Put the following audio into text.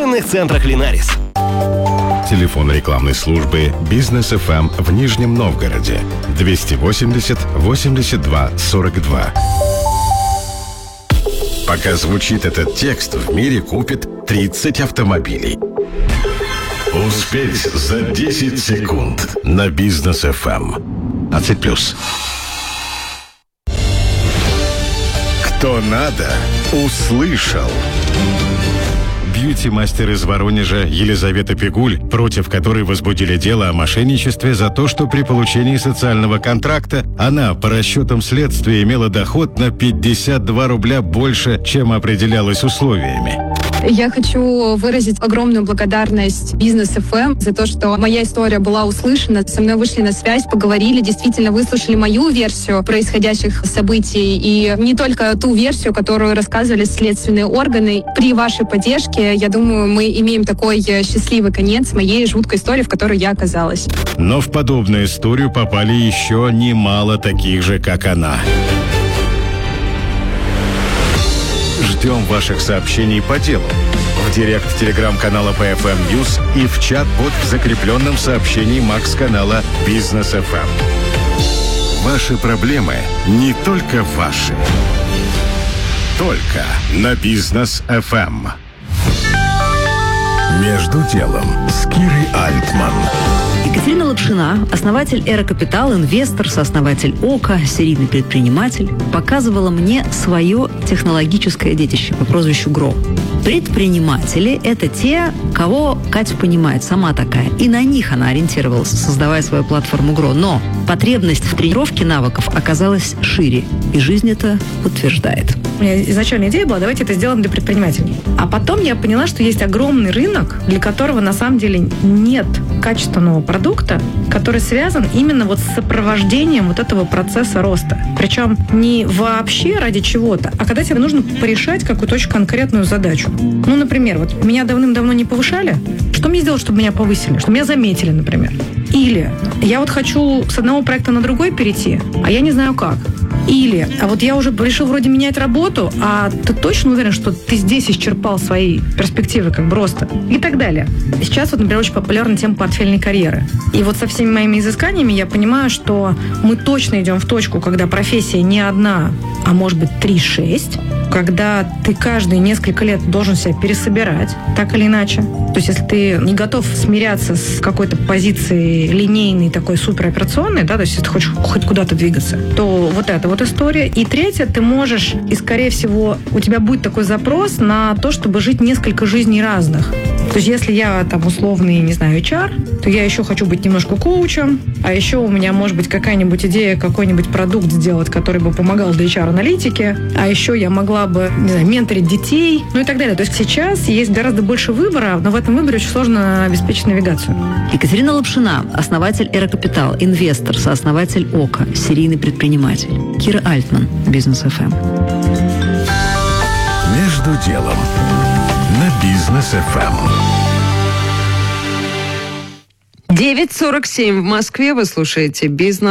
торгово-развлекательных центрах «Линарис». Телефон рекламной службы «Бизнес ФМ» в Нижнем Новгороде 280 82 42. Пока звучит этот текст, в мире купит 30 автомобилей. Успеть за 10 секунд на Бизнес ФМ. 20+. Кто надо, услышал. Бьюти-мастер из Воронежа Елизавета Пигуль, против которой возбудили дело о мошенничестве за то, что при получении социального контракта она, по расчетам следствия, имела доход на 52 рубля больше, чем определялось условиями. Я хочу выразить огромную благодарность Бизнес ФМ за то, что моя история была услышана, со мной вышли на связь, поговорили, действительно выслушали мою версию происходящих событий и не только ту версию, которую рассказывали следственные органы. При вашей поддержке, я думаю, мы имеем такой счастливый конец моей жуткой истории, в которой я оказалась. Но в подобную историю попали еще немало таких же, как она. Ждем ваших сообщений по делу в директ телеграм-канала PFM News и в чат-бот в закрепленном сообщении Макс-канала Бизнес ФМ. Ваши проблемы не только ваши. Только на Бизнес ФМ. Между делом с Кирой Альтман. Екатерина Лапшина, основатель Эра Капитал, инвестор, сооснователь ОКО, серийный предприниматель, показывала мне свое технологическое детище по прозвищу ГРО. Предприниматели – это те, кого Катя понимает, сама такая. И на них она ориентировалась, создавая свою платформу ГРО. Но потребность в тренировке навыков оказалась шире. И жизнь это подтверждает. У меня изначальная идея была, давайте это сделаем для предпринимателей. А потом я поняла, что есть огромный рынок, для которого на самом деле нет качественного продукта, который связан именно вот с сопровождением вот этого процесса роста. Причем не вообще ради чего-то, а когда тебе нужно порешать какую-то очень конкретную задачу. Ну, например, вот меня давным-давно не повышали. Что мне сделать, чтобы меня повысили? Чтобы меня заметили, например. Или я вот хочу с одного проекта на другой перейти, а я не знаю как. Или, а вот я уже решил вроде менять работу, а ты точно уверен, что ты здесь исчерпал свои перспективы как бы роста? И так далее. Сейчас вот, например, очень популярна тема портфельной карьеры. И вот со всеми моими изысканиями я понимаю, что мы точно идем в точку, когда профессия не одна, а может быть 3-6, когда ты каждые несколько лет должен себя пересобирать, так или иначе. То есть, если ты не готов смиряться с какой-то позицией линейной, такой супероперационной, да, то есть, если ты хочешь хоть куда-то двигаться, то вот эта вот история. И третье, ты можешь, и, скорее всего, у тебя будет такой запрос на то, чтобы жить несколько жизней разных. То есть, если я там условный, не знаю, HR, то я еще хочу быть немножко коучем, а еще у меня может быть какая-нибудь идея, какой-нибудь продукт сделать, который бы помогал для HR-аналитики, а еще я могла бы, не знаю, менторить детей, ну и так далее. То есть сейчас есть гораздо больше выбора, но в этом выборе очень сложно обеспечить навигацию. Екатерина Лапшина, основатель Эра Капитал, инвестор, сооснователь ОКО, серийный предприниматель. Кира Альтман, Бизнес ФМ. Между делом на Бизнес ФМ. 9:47 в Москве. Вы слушаете «Бизнес».